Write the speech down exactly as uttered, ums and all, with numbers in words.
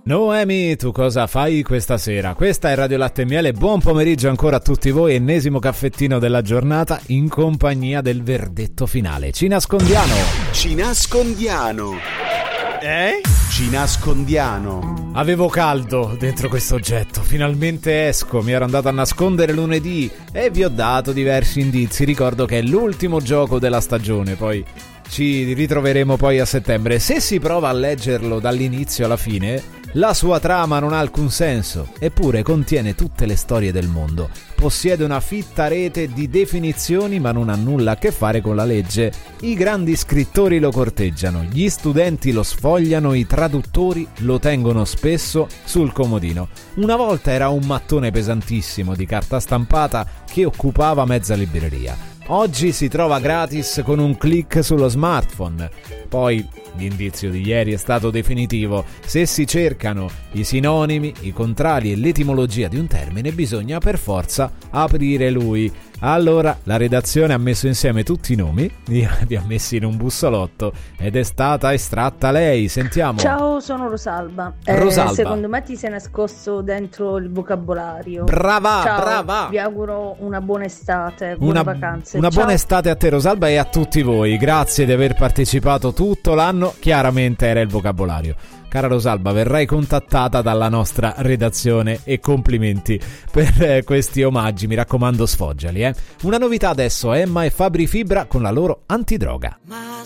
Noemi, tu cosa fai questa sera? Questa è Radio Latte e Miele, buon pomeriggio ancora a tutti voi, ennesimo caffettino della giornata in compagnia del verdetto finale. Ci nascondiamo. Ci nascondiamo. Eh? Ci nascondiamo. Avevo caldo dentro questo oggetto, finalmente esco, mi ero andato a nascondere lunedì e vi ho dato diversi indizi. Ricordo che è l'ultimo gioco della stagione, poi ci ritroveremo poi a settembre. Se si prova a leggerlo dall'inizio alla fine, la sua trama non ha alcun senso, eppure contiene tutte le storie del mondo. Possiede una fitta rete di definizioni, ma non ha nulla a che fare con la legge. I grandi scrittori lo corteggiano, gli studenti lo sfogliano, i traduttori lo tengono spesso sul comodino. Una volta era un mattone pesantissimo di carta stampata che occupava mezza libreria. Oggi si trova gratis con un click sullo smartphone. Poi l'indizio di ieri è stato definitivo. Se si cercano i sinonimi, i contrari e l'etimologia di un termine, bisogna per forza aprire lui. Allora la redazione ha messo insieme tutti i nomi, li ha messi in un bussolotto ed è stata estratta lei. Sentiamo. Ciao, sono Rosalba. Rosalba. Eh, secondo me ti sei nascosto dentro il vocabolario. Brava, Ciao, brava. Vi auguro una buona estate, buone Una, vacanze. una Ciao. buona estate a te Rosalba e a tutti voi. Grazie di aver partecipato tutto l'anno. Chiaramente era il vocabolario. Cara Rosalba, verrai contattata dalla nostra redazione e complimenti per eh, questi omaggi, mi raccomando sfoggiali, eh. Una novità adesso, Emma e Fabri Fibra con la loro antidroga.